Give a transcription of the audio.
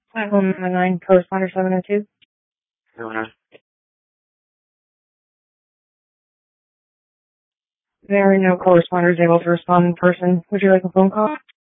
9 corresponder 702. There are no corresponders able to respond in person. Would you like a phone call?